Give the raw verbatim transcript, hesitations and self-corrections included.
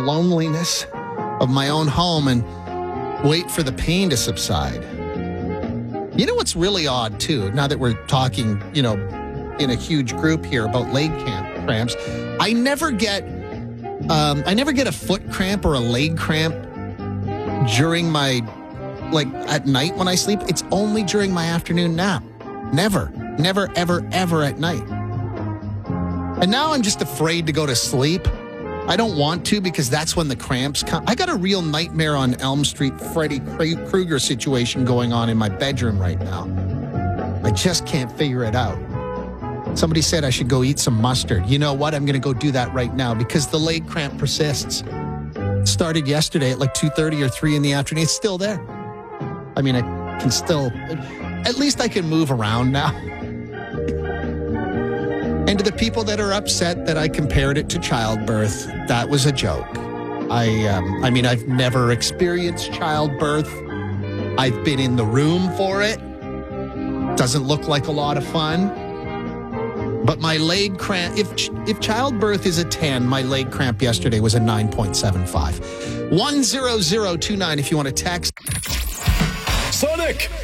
loneliness of my own home and wait for the pain to subside. You know what's really odd, too, now that we're talking, you know, in a huge group here about leg cramp, cramps, I never get, um, I never get a foot cramp or a leg cramp during my, like, at night when I sleep. It's only during my afternoon nap. Never, never, ever, ever at night. And now I'm just afraid to go to sleep. I don't want to because that's when the cramps come. I got a real Nightmare on Elm Street Freddy Krueger situation going on in my bedroom right now. I just can't figure it out. Somebody said I should go eat some mustard. You know what? I'm going to go do that right now because the leg cramp persists. It started yesterday at like two thirty or three in the afternoon. It's still there. I mean, I can still, at least I can move around now. And to the people that are upset that I compared it to childbirth, that was a joke. I, um, I mean, I've never experienced childbirth. I've been in the room for it. Doesn't look like a lot of fun. But my leg cramp, if if childbirth is a ten, my leg cramp yesterday was a nine point seven five. one zero zero two nine if you want to text. Sonic!